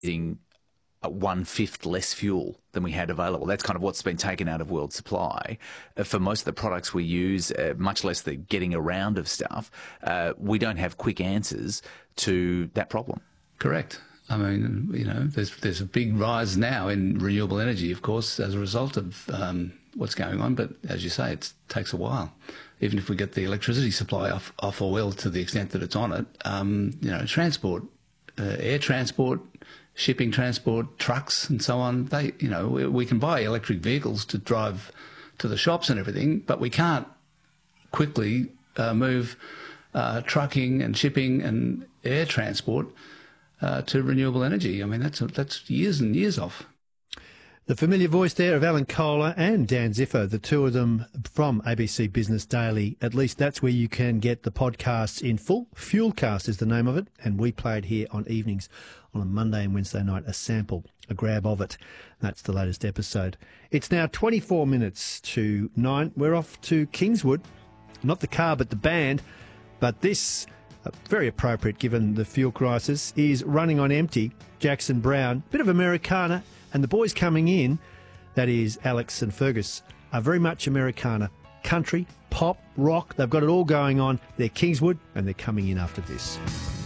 using 1/5 less fuel than we had available. That's kind of what's been taken out of world supply. For most of the products we use, much less the getting around of stuff, we don't have quick answers to that problem. Correct. I mean, you know, there's a big rise now in renewable energy, of course, as a result of what's going on. But as you say, it takes a while. Even if we get the electricity supply off oil to the extent that it's on it, you know, transport, air transport, shipping transport, trucks and so on, they, you know, we can buy electric vehicles to drive to the shops and everything, but we can't quickly move trucking and shipping and air transport to renewable energy. I mean, that's years and years off. The familiar voice there of Alan Kohler and Dan Ziffer, the two of them from ABC Business Daily. At least that's where you can get the podcasts in full. Fuelcast is the name of it, and we play it here on evenings on a Monday and Wednesday night, a sample, a grab of it. That's the latest episode. It's now 24 minutes to 9. We're off to Kingswood. Not the car, but the band. But this, very appropriate given the fuel crisis, is Running on Empty, Jackson Browne, bit of Americana. And the boys coming in, that is Alex and Fergus, are very much Americana. Country, pop, rock, they've got it all going on. They're Kingswood, and they're coming in after this.